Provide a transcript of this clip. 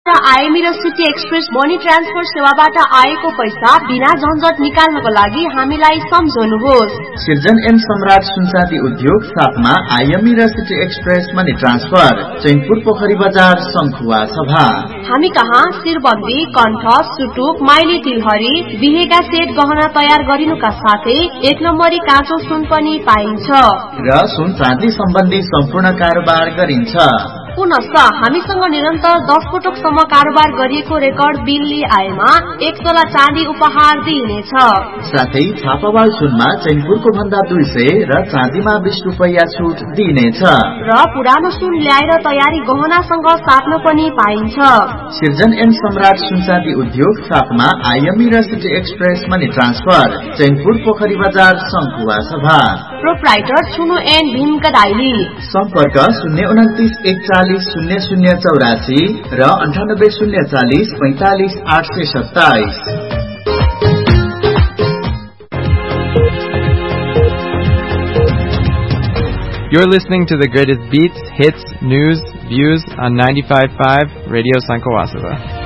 IME र city express money transfer सेवाबाट आएको पैसा बिना झन्झट निकाल्नको लागि हामीलाई सम्झनुहोस्। सृजन एन्ड सम्राट सुनचाँदी उद्योग साथमा आइएमई र city express money transfer, Chainpur पोखरी बजार, शंखुवा सभा। हामी कहाँ शिरबन्दी, कण्ठ, सुटुक, माइली तिलहरी, बिहेका सेट गहना तयार गरिनुका साथै 1 नम्बरी काँचो सुन पनि पाइन्छ र सुन चाँदी सम्बन्धी सम्पूर्ण कारोबार गरिन्छ। पुनश्च हामीसँग निरन्तर 10 पटकसम्म कारोबार गरिएको रेकर्ड बिल लिई आएमा 1 तोला चाँदी उपहार दिइनेछ। साथै छापावाल सुनमा चैनपुरको भन्दा 200 र चाँदीमा 20 रुपैयाँ छुट दिइनेछ र पुरानो सुन ल्याएर तयारी गहनासँग साट्न पनि पाइन्छ। सृजन एन्ड सम्राट सुनचाँदी उद्योग साथमा आइएमई र city express money transfer, Chainpur पोखरी बजार, शंखुवा सभा। प्रोप्राइटर छुनु एन्ड भीम कडाइली। सम्पर्क 029 41 0084 र 98 040 45 827। You're listening to the greatest beats, hits, news, views on 95.5 Radio Sankawasava.